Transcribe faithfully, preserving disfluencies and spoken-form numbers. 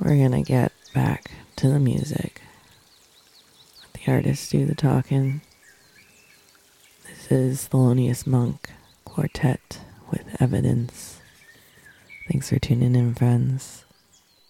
We're gonna get back to the music. Let the artists do the talking. This is Thelonious Monk Quartet with Evidence. Thanks for tuning in, friends.